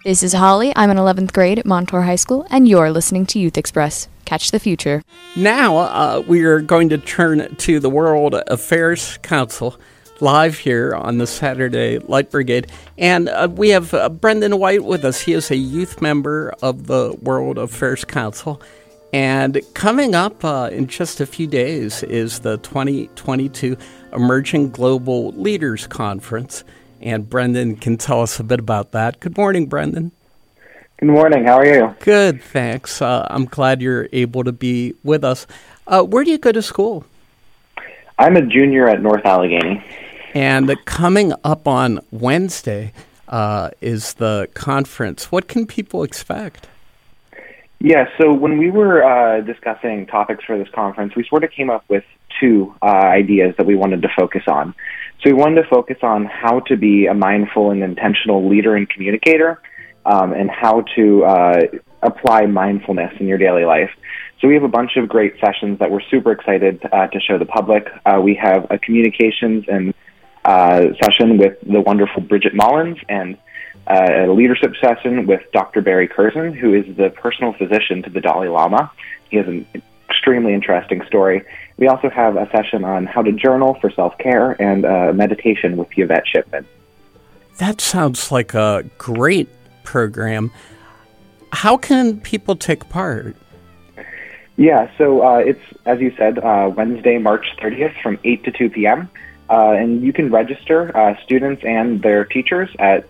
This is Holly. I'm in 11th grade at Montour High School, and you're listening to Youth Express. Catch the future. Now, we are going to turn to the World Affairs Council live here on the Saturday Light Brigade. And we have Brendan White with us. He is a youth member of the World Affairs Council. And coming up in just a few days is the 2022 Emerging Global Leaders Conference. And Brendan can tell us a bit about that. Good morning, Brendan. Good morning. How are you? Good, thanks. I'm glad you're able to be with us. Where do you go to school? I'm a junior at North Allegheny. And coming up on Wednesday is the conference. What can people expect? Yeah, so when we were discussing topics for this conference, we sort of came up with two ideas that we wanted to focus on. So we wanted to focus on how to be a mindful and intentional leader and communicator, and how to apply mindfulness in your daily life. So we have a bunch of great sessions that we're super excited to show the public. We have a communications and session with the wonderful Bridget Mullins, and a leadership session with Dr. Barry Curzon, who is the personal physician to the Dalai Lama. He has an extremely interesting story. We also have a session on how to journal for self-care and meditation with Yvette Shipman. That sounds like a great program. How can people take part? Yeah, so it's, as you said, Wednesday, March 30th from 8 to 2 p.m., and you can register students and their teachers at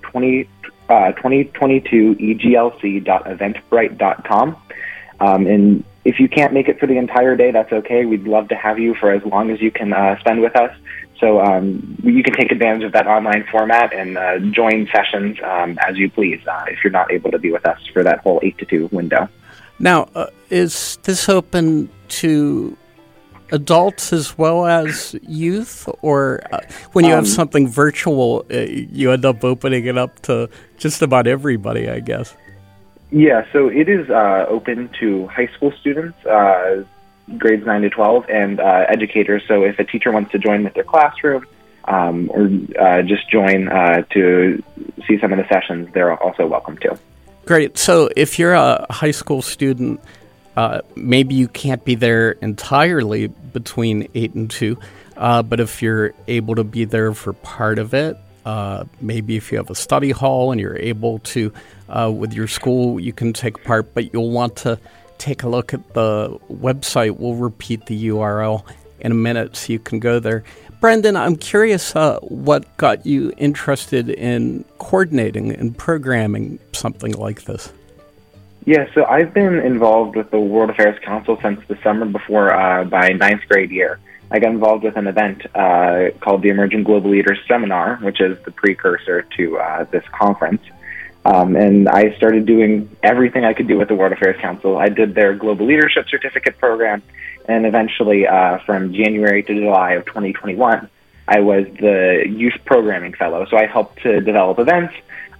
2022eglc.eventbrite.com. And if you can't make it for the entire day, that's okay. We'd love to have you for as long as you can spend with us. So you can take advantage of that online format and join sessions as you please if you're not able to be with us for that whole 8 to 2 window. Now, is this open to adults as well as youth? Or when you have something virtual, you end up opening it up to just about everybody, I guess? Yeah, so it is open to high school students, grades 9 to 12, and educators. So if a teacher wants to join with their classroom or just join to see some of the sessions, they're also welcome to. Great. So if you're a high school student, maybe you can't be there entirely between 8 and 2, but if you're able to be there for part of it, maybe if you have a study hall and you're able to, with your school, you can take part, but you'll want to take a look at the website. We'll repeat the URL in a minute so you can go there. Brendan, I'm curious what got you interested in coordinating and programming something like this? Yeah, so I've been involved with the World Affairs Council since the summer before my 9th grade year. I got involved with an event called the Emerging Global Leaders Seminar, which is the precursor to this conference. And I started doing everything I could do with the World Affairs Council. I did their Global Leadership Certificate program, and eventually from January to July of 2021, I was the Youth Programming Fellow. So I helped to develop events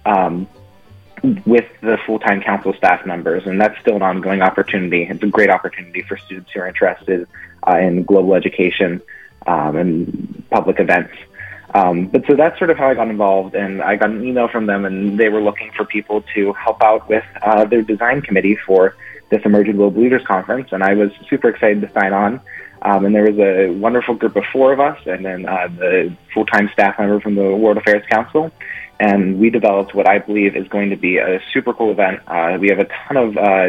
with the full-time council staff members, and that's still an ongoing opportunity. It's a great opportunity for students who are interested in global education and public events. But so that's sort of how I got involved, and I got an email from them, and they were looking for people to help out with their design committee for this Emerging Global Leaders Conference, and I was super excited to sign on. And there was a wonderful group of 4 of us, and then the full-time staff member from the World Affairs Council, and we developed what I believe is going to be a super cool event. We have a ton of